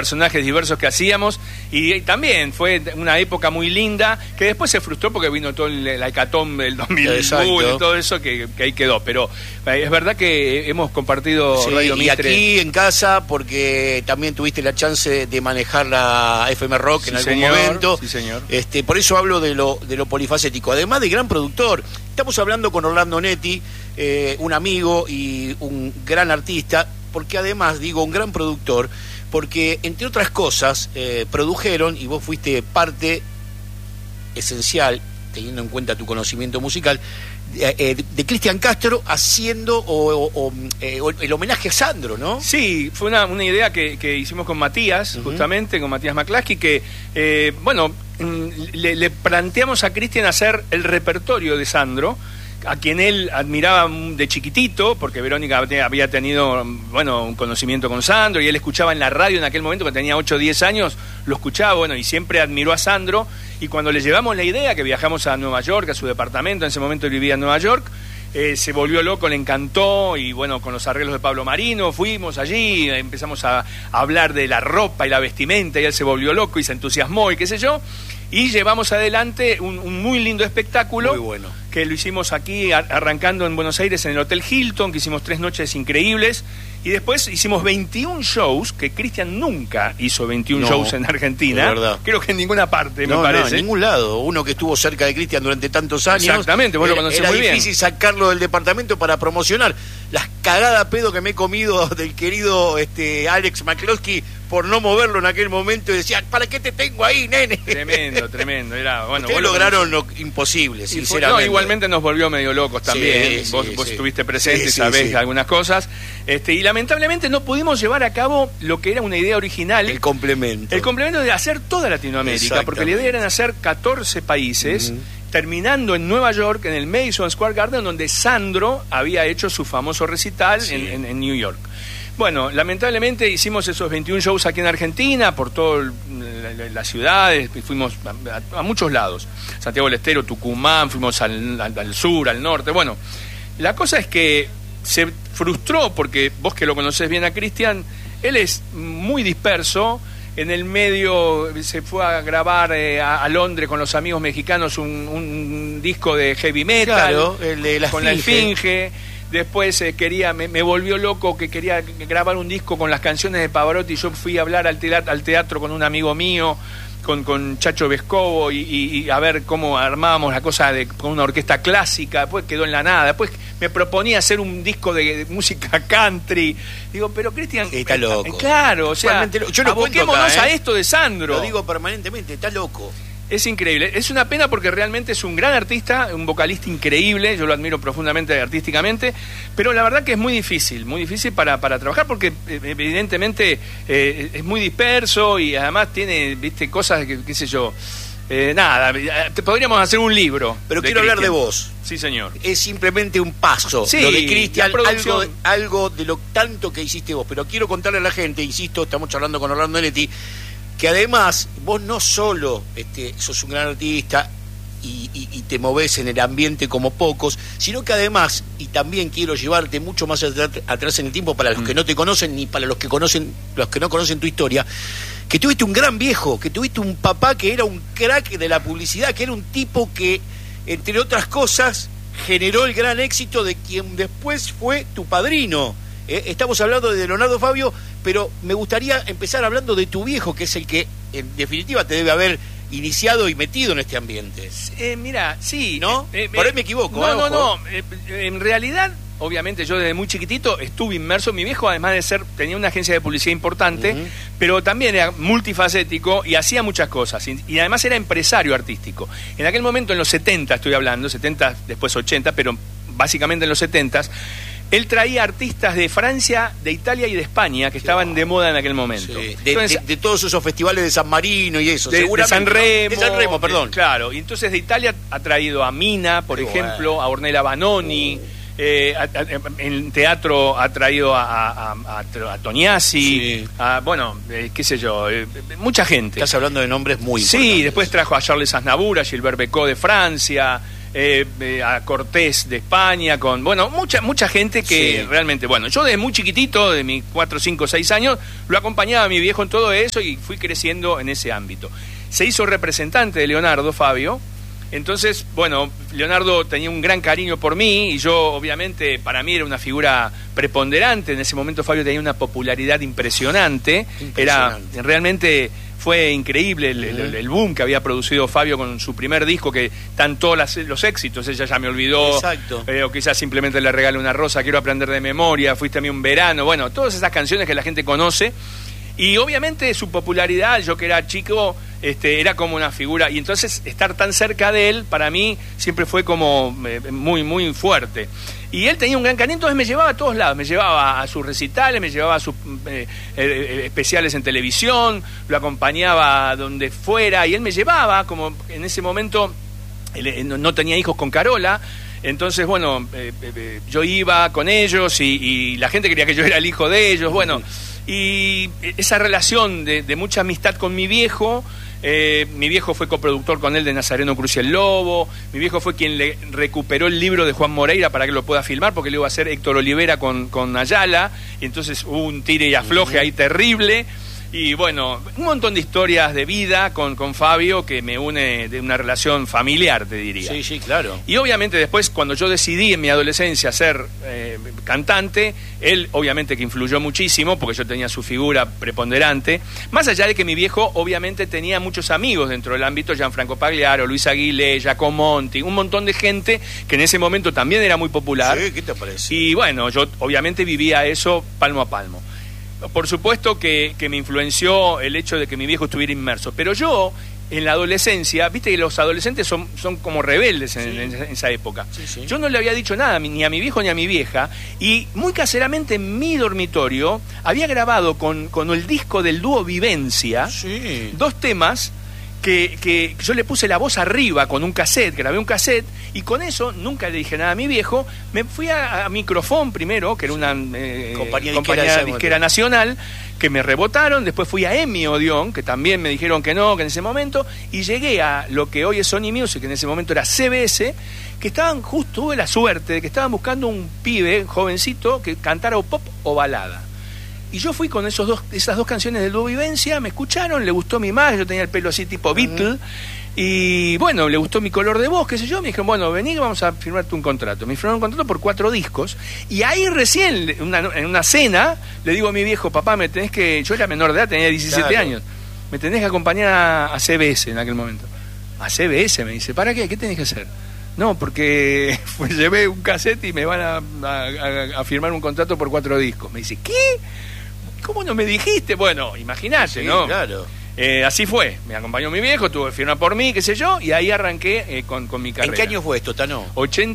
personajes diversos que hacíamos, y también fue una época muy linda, que después se frustró porque vino todo la hecatombe del 2001 y todo eso que ahí quedó, pero es verdad que hemos compartido Radio Mitre. Y aquí en casa, porque también tuviste la chance de manejar la FM Rock en algún momento. Sí, señor. Por eso hablo de lo polifacético, además de gran productor. Estamos hablando con Orlando Netti, un amigo y un gran artista, porque además digo un gran productor, porque entre otras cosas produjeron, y vos fuiste parte esencial, teniendo en cuenta tu conocimiento musical, de Cristian Castro haciendo el homenaje a Sandro, ¿no? Sí, fue una idea que hicimos con Matías, justamente, con Matías McCluskey, que, le planteamos a Cristian hacer el repertorio de Sandro, a quien él admiraba de chiquitito, porque Verónica había tenido, un conocimiento con Sandro, y él escuchaba en la radio en aquel momento, que tenía 8 o 10 años, lo escuchaba, y siempre admiró a Sandro, y cuando le llevamos la idea, que viajamos a Nueva York, a su departamento, en ese momento él vivía en Nueva York, se volvió loco, le encantó, y con los arreglos de Pablo Marino, fuimos allí, empezamos a hablar de la ropa y la vestimenta, y él se volvió loco y se entusiasmó, y qué sé yo, y llevamos adelante un muy lindo espectáculo. Muy bueno. Que lo hicimos aquí, arrancando en Buenos Aires, en el Hotel Hilton, que hicimos 3 noches increíbles, y después hicimos 21 shows, que Cristian nunca hizo 21 shows en Argentina. Verdad. Creo que en ninguna parte, me parece. No, en ningún lado. Uno que estuvo cerca de Cristian durante tantos años. Exactamente, vos lo conocés muy bien. Era difícil sacarlo del departamento para promocionar. Las cagadas pedo que me he comido del querido Alex McCluskey por no moverlo en aquel momento, y decía, ¿para qué te tengo ahí, nene? Tremendo. Era, ustedes lograron lo imposible, sinceramente. Igualmente nos volvió medio locos también. Vos estuviste presente, sabés algunas cosas. Y lamentablemente no pudimos llevar a cabo lo que era una idea original. El complemento de hacer toda Latinoamérica, porque la idea era hacer 14 países, terminando en Nueva York, en el Madison Square Garden, donde Sandro había hecho su famoso recital en New York. Bueno, lamentablemente hicimos esos 21 shows aquí en Argentina, por todas las ciudades, fuimos a muchos lados, Santiago del Estero, Tucumán, fuimos al sur, al norte. Bueno, la cosa es que se frustró, porque vos que lo conocés bien a Cristian, él es muy disperso. En el medio se fue a grabar a Londres con los amigos mexicanos un disco de heavy metal, el de con la Esfinge. Después me volvió loco, que quería grabar un disco con las canciones de Pavarotti. Yo fui a hablar al teatro con un amigo mío, con Chacho Vescovo, y a ver cómo armábamos la cosa con una orquesta clásica. Después quedó en la nada. Después me proponía hacer un disco de música country. Digo, pero Cristian, está loco. Claro, o sea, yo lo aboquémonos a esto de Sandro. Lo digo permanentemente, está loco. Es increíble, es una pena porque realmente es un gran artista, un vocalista increíble, yo lo admiro profundamente artísticamente, pero la verdad que es muy difícil para trabajar, porque evidentemente es muy disperso, y además tiene, cosas que, qué sé yo, podríamos hacer un libro. Pero quiero hablar de vos. Sí, señor. Es simplemente un paso. Sí, lo de Cristian, algo de lo tanto que hiciste vos, pero quiero contarle a la gente, insisto, estamos charlando con Orlando Netti, que además vos no solo sos un gran artista y te movés en el ambiente como pocos, sino que además, y también quiero llevarte mucho más atrás en el tiempo para los que no te conocen, ni para los que no conocen tu historia, que tuviste un gran viejo, que tuviste un papá que era un crack de la publicidad, que era un tipo que, entre otras cosas, generó el gran éxito de quien después fue tu padrino. Estamos hablando de Leonardo Fabio, pero me gustaría empezar hablando de tu viejo, que es el que en definitiva te debe haber iniciado y metido en este ambiente. Mira, sí. ¿No? Por ahí me equivoco. No. En realidad, obviamente yo desde muy chiquitito estuve inmerso. Mi viejo, además de tenía una agencia de publicidad importante, pero también era multifacético y hacía muchas cosas. Y además era empresario artístico. En aquel momento, en los 70 estoy hablando, 70, después 80, pero básicamente en los 70, él traía artistas de Francia, de Italia y de España que estaban de moda en aquel momento. Sí. De todos esos festivales de San Marino y eso, seguramente. De San Remo, perdón. Claro, y entonces de Italia ha traído a Mina, por ejemplo, a Ornella Vanoni. En teatro ha traído a Tognazzi, qué sé yo, mucha gente. Estás hablando de nombres muy importantes. Sí, después trajo a Charles Aznavour, a Gilbert Bécaud de Francia. a Cortés de España, con, bueno, mucha gente que realmente, bueno, yo desde muy chiquitito, de mis 4, 5, 6 años, lo acompañaba a mi viejo en todo eso y fui creciendo en ese ámbito. Se hizo representante de Leonardo, Fabio. Entonces, bueno, Leonardo tenía un gran cariño por mí y yo, obviamente, para mí era una figura preponderante. En ese momento Fabio tenía una popularidad impresionante. Realmente fue increíble el boom que había producido Fabio con su primer disco, que están todos los éxitos. Ella ya me olvidó. Exacto. O quizás simplemente le regale una rosa, quiero aprender de memoria, fuiste a mí un verano. Bueno, todas esas canciones que la gente conoce. Y obviamente su popularidad, yo que era chico, era como una figura, y entonces estar tan cerca de él para mí siempre fue como muy, muy fuerte. Y él tenía un gran cariño, entonces me llevaba a todos lados, me llevaba a sus recitales, me llevaba a sus especiales en televisión, lo acompañaba donde fuera, y él me llevaba, como en ese momento no tenía hijos con Carola. Entonces, bueno, yo iba con ellos y la gente creía que yo era el hijo de ellos, bueno, y esa relación de mucha amistad con mi viejo fue coproductor con él de Nazareno Cruz y el Lobo, mi viejo fue quien le recuperó el libro de Juan Moreira para que lo pueda filmar, porque lo iba a hacer Héctor Olivera con Ayala, y entonces hubo un tire y afloje ahí terrible. Y bueno, un montón de historias de vida con Fabio que me une de una relación familiar, te diría. Sí, sí, claro. Y obviamente después, cuando yo decidí en mi adolescencia ser cantante, él obviamente que influyó muchísimo, porque yo tenía su figura preponderante, más allá de que mi viejo obviamente tenía muchos amigos dentro del ámbito, Gianfranco Pagliaro, Luis Aguilé, Giacomo Monti, un montón de gente que en ese momento también era muy popular. Sí, ¿qué te parece? Y bueno, yo obviamente vivía eso palmo a palmo. Por supuesto que me influenció el hecho de que mi viejo estuviera inmerso, pero yo en la adolescencia, viste que los adolescentes son como rebeldes en esa época. Sí. Yo no le había dicho nada ni a mi viejo ni a mi vieja, y muy caseramente en mi dormitorio había grabado con el disco del dúo Vivencia 2 temas que yo le puse la voz arriba con un cassette, grabé un cassette, y con eso nunca le dije nada a mi viejo. Me fui a Microfón primero, que era una compañía disquera nacional, que me rebotaron. Después fui a EMI Odeón, que también me dijeron que no, que en ese momento, y llegué a lo que hoy es Sony Music, que en ese momento era CBS, que tuve la suerte de que estaban buscando un pibe jovencito que cantara o pop o balada. Y yo fui con esas dos canciones del dúo Vivencia, me escucharon, le gustó mi imagen, yo tenía el pelo así tipo Beatle, y bueno, le gustó mi color de voz, qué sé yo, me dijeron, bueno, vení que vamos a firmarte un contrato. Me firmaron un contrato por 4 discos, y ahí recién, en una cena, le digo a mi viejo, papá, yo era menor de edad, tenía 17 años, me tenés que acompañar a CBS en aquel momento. A CBS, me dice, ¿para qué? ¿Qué tenés que hacer? No, porque llevé un cassette y me van a firmar un contrato por 4 discos. Me dice, ¿qué? ¿Cómo no me dijiste? Bueno, imagínate, ¿no? Claro. Así fue. Me acompañó mi viejo, tuvo que firmar por mí, qué sé yo, y ahí arranqué con mi carrera. ¿En qué año fue esto, Tano?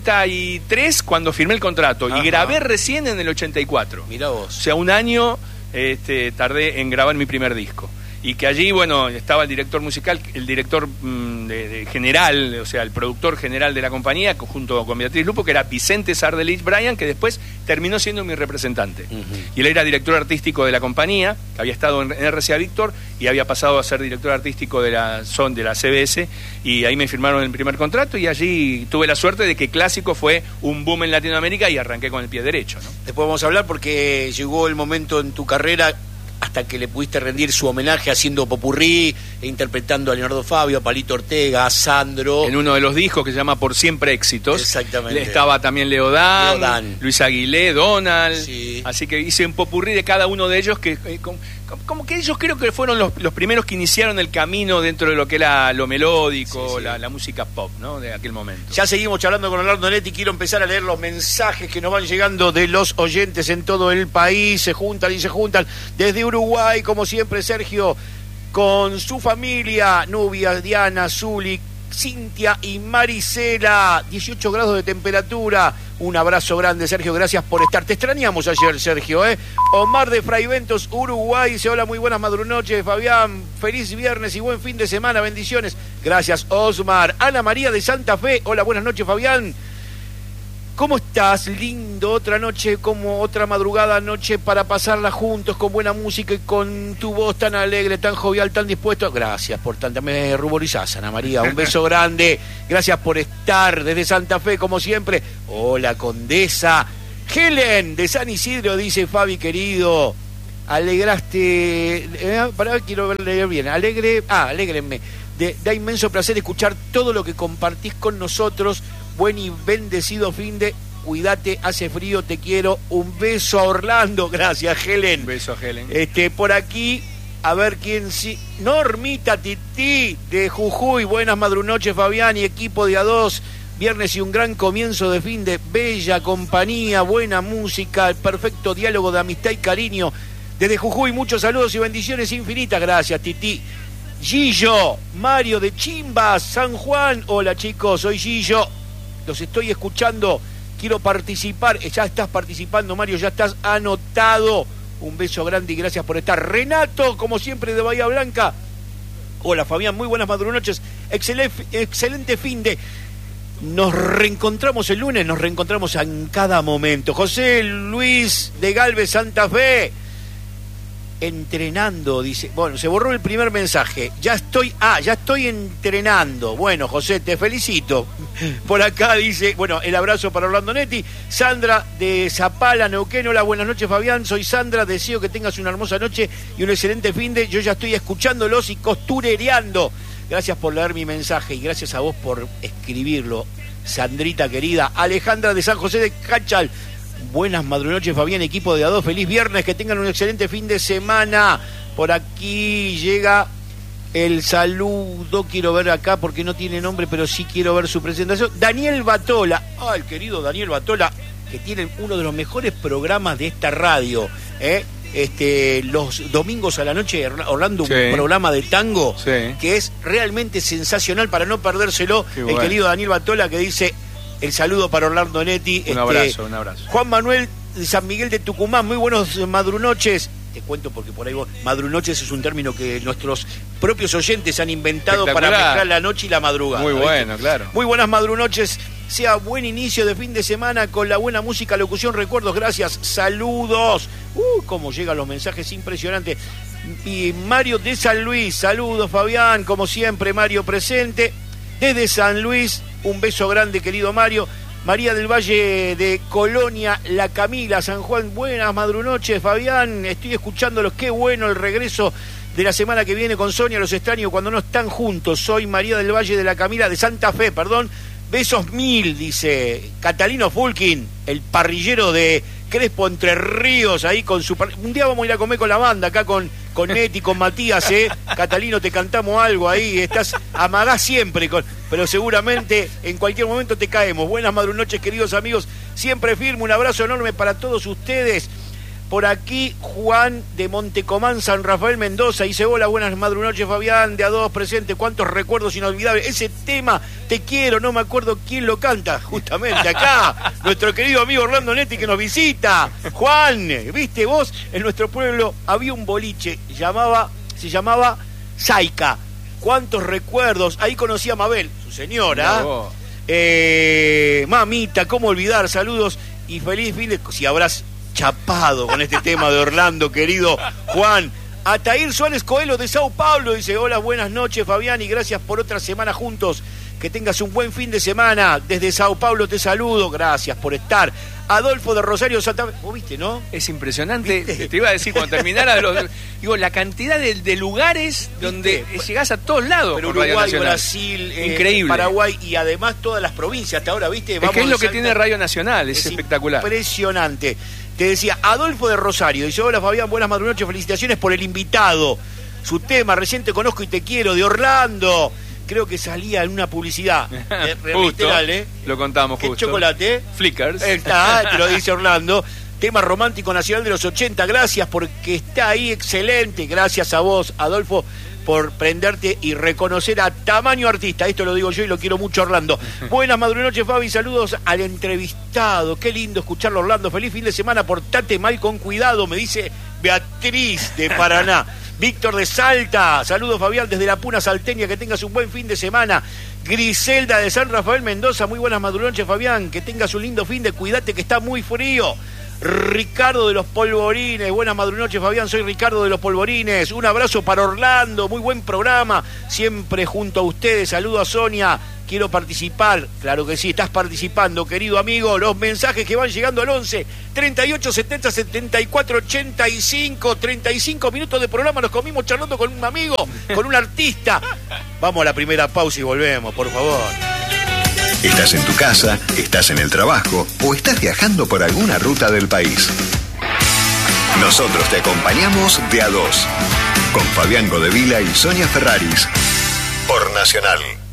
83, cuando firmé el contrato. Ajá. Y grabé recién en el 84. Mirá vos. O sea, un año tardé en grabar mi primer disco. Y que allí, bueno, estaba el director musical, el director general, o sea, el productor general de la compañía, junto con Beatriz Lupo, que era Vicente Sardelich Bryan, que después terminó siendo mi representante. Y él era director artístico de la compañía, que había estado en RCA Víctor, y había pasado a ser director artístico de la CBS, y ahí me firmaron el primer contrato, y allí tuve la suerte de que Clásico fue un boom en Latinoamérica, y arranqué con el pie derecho, ¿no? Después vamos a hablar porque llegó el momento en tu carrera hasta que le pudiste rendir su homenaje haciendo popurrí e interpretando a Leonardo Fabio, a Palito Ortega, a Sandro. En uno de los discos que se llama Por Siempre Éxitos. Estaba también Leodán, Luis Aguilé, Donald. Sí. Así que hice un popurrí de cada uno de ellos que como que ellos creo que fueron los primeros que iniciaron el camino dentro de lo que era lo melódico, la música pop, ¿no? De aquel momento. Ya seguimos charlando con Orlando Netti. Quiero empezar a leer los mensajes que nos van llegando de los oyentes en todo el país. Se juntan. Desde Uruguay, como siempre, Sergio, con su familia, Nubia, Diana, Zuli, Cintia y Marisela, 18 grados de temperatura. Un abrazo grande, Sergio, gracias por estar. Te extrañamos ayer, Sergio, Omar de Fraiventos, Uruguay, dice, hola, muy buenas madrunoches, Fabián, feliz viernes y buen fin de semana, bendiciones. Gracias, Osmar. Ana María de Santa Fe, hola, buenas noches, Fabián. ¿Cómo estás? Lindo, otra noche, como otra madrugada, noche para pasarla juntos, con buena música y con tu voz tan alegre, tan jovial, tan dispuesto. Gracias por tanta, me ruborizás, Ana María, un beso grande. Gracias por estar desde Santa Fe, como siempre. Hola, Condesa. Helen, de San Isidro, dice Fabi, querido. Alegraste, quiero leer bien. Alégrenme. Da inmenso placer escuchar todo lo que compartís con nosotros. Buen y bendecido fin de... Cuídate, hace frío, te quiero. Un beso a Orlando. Gracias, Helen. Un beso a Helen. Por aquí, a ver quién sí. Normita Tití, de Jujuy. Buenas madrunoches, Fabián y equipo de A2. Viernes y un gran comienzo de fin de bella compañía, buena música, el perfecto diálogo de amistad y cariño. Desde Jujuy, muchos saludos y bendiciones infinitas. Gracias, Tití. Gillo, Mario de Chimbas, San Juan. Hola, chicos, soy Gillo. Los estoy escuchando, quiero participar. Ya estás participando, Mario, ya estás anotado. Un beso grande y gracias por estar. Renato, como siempre, de Bahía Blanca. Hola, Fabián, muy buenas madrunoches. Excelente fin de... Nos reencontramos el lunes, nos reencontramos en cada momento. José Luis de Galvez, Santa Fe. Entrenando, dice. Bueno, se borró el primer mensaje. Ya estoy entrenando. Bueno, José, te felicito. Por acá dice, bueno, el abrazo para Orlando Netti. Sandra de Zapala, Neuquén. Hola, buenas noches, Fabián. Soy Sandra, deseo que tengas una hermosa noche y un excelente fin de... Yo ya estoy escuchándolos y costurereando. Gracias por leer mi mensaje y gracias a vos por escribirlo, Sandrita querida. Alejandra de San José de Cachal. Buenas madrunoches, Fabián, equipo de A2. Feliz viernes, que tengan un excelente fin de semana. Por aquí llega el saludo. Quiero ver acá porque no tiene nombre, pero sí quiero ver su presentación. Daniel Batola. El querido Daniel Batola, que tiene uno de los mejores programas de esta radio. Los domingos a la noche, Orlando, un programa de tango que es realmente sensacional para no perdérselo. El querido Daniel Batola, que dice... El saludo para Orlando Netti. Un abrazo. Juan Manuel de San Miguel de Tucumán, muy buenos madrunoches. Te cuento porque por ahí madrunoches es un término que nuestros propios oyentes han inventado para mezclar la noche y la madrugada. Muy bueno, claro. Muy buenas madrunoches. Sea buen inicio de fin de semana con la buena música, locución, recuerdos. Gracias. Saludos. Cómo llegan los mensajes, impresionante. Y Mario de San Luis. Saludos, Fabián. Como siempre, Mario presente. Desde San Luis, un beso grande, querido Mario. María del Valle de Colonia, La Camila, San Juan. Buenas madrunoches, Fabián. Estoy escuchándolos. Qué bueno el regreso de la semana que viene con Sonia. Los extraño cuando no están juntos. Soy María del Valle de La Camila, de Santa Fe, perdón. Besos mil, dice Catalino Fulkin, el parrillero de Crespo Entre Ríos, ahí con su... Un día vamos a ir a comer con la banda, acá con Neti, con Matías, Catalino, te cantamos algo ahí, amagás siempre, pero seguramente en cualquier momento te caemos. Buenas madrunoches, queridos amigos, siempre firme, un abrazo enorme para todos ustedes. Por aquí, Juan de Montecomán, San Rafael, Mendoza, dice, hola, buenas madrunoches, Fabián, de A2 presente, cuántos recuerdos inolvidables. Ese tema, Te Quiero, no me acuerdo quién lo canta, justamente acá, nuestro querido amigo Orlando Netti, que nos visita. Juan, viste vos, en nuestro pueblo había un boliche, se llamaba Saica. Cuántos recuerdos, ahí conocí a Mabel, su señora. No. Mamita, cómo olvidar, saludos y feliz fin de... Si habrás chapado con este tema de Orlando, querido Juan. Atair Suárez Coelho de Sao Paulo dice, hola, buenas noches, Fabián, y gracias por otra semana juntos. Que tengas un buen fin de semana. Desde Sao Paulo te saludo, gracias por estar. Adolfo de Rosario Santa Fe. ¿Vos viste, no? Es impresionante. ¿Viste? Te iba a decir cuando terminara la cantidad de lugares donde llegás a todos lados. Pero Uruguay, Brasil, increíble. Paraguay y además todas las provincias. Hasta ahora, ¿viste? Es que es lo que tiene Radio Nacional, es espectacular. Impresionante. Te decía, Adolfo de Rosario dice, hola Fabián, buenas madrunoches, felicitaciones por el invitado. Su tema, Recién Te Conozco y Te Quiero, de Orlando. Creo que salía en una publicidad. Justo, lo contamos justo. ¿Qué chocolate? Flickers. Está, te lo dice Orlando. Tema romántico nacional de los 80. Gracias porque está ahí, excelente. Gracias a vos, Adolfo, por prenderte y reconocer a tamaño artista. Esto lo digo yo y lo quiero mucho, Orlando. Buenas madrunoches, Fabi. Saludos al entrevistado. Qué lindo escucharlo, Orlando. Feliz fin de semana. Portate mal con cuidado, me dice Beatriz de Paraná. Víctor de Salta, saludos Fabián desde la Puna Salteña, que tengas un buen fin de semana. Griselda de San Rafael Mendoza, muy buenas madrugones Fabián, que tengas un lindo fin de, cuídate que está muy frío. Ricardo de los Polvorines, buenas madrugones Fabián, soy Ricardo de los Polvorines, un abrazo para Orlando, muy buen programa, siempre junto a ustedes, saludo a Sonia. Quiero participar, claro que sí, estás participando, querido amigo. Los mensajes que van llegando al 11 38 70 74 85, 35 minutos de programa nos comimos charlando con un amigo, con un artista. Vamos a la primera pausa y volvemos, por favor. Estás en tu casa, estás en el trabajo o estás viajando por alguna ruta del país. Nosotros te acompañamos de a dos, con Fabián Godevila y Sonia Ferraris, por Nacional.